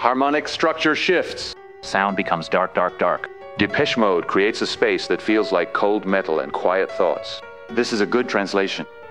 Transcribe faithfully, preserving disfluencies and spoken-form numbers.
Harmonic structure shifts. Sound becomes dark, dark, dark. Depeche Mode creates a space that feels like cold metal and quiet thoughts. This is a good translation.